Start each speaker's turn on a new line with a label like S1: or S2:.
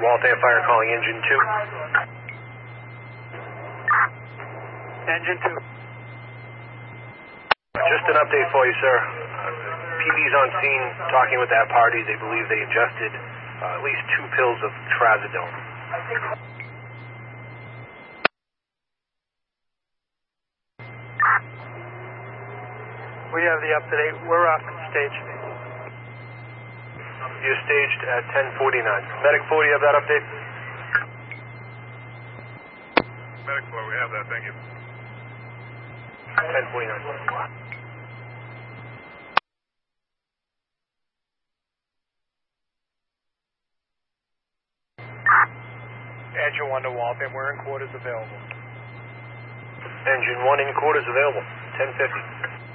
S1: Waltham Fire calling engine 2.
S2: Engine 2.
S1: Just an update for you, sir. PD's on scene talking with that party. They believe they ingested at least 2 pills of trazodone.
S2: We have the up-to-date. We're off in stage.
S1: You're staged at 10:49. Medic 4, you have that update?
S3: Medic 4, we have that, thank you.
S1: 10:49.
S2: Engine 1 to Waltham. We're in quarters available.
S1: Engine 1 in quarters available. 10:50.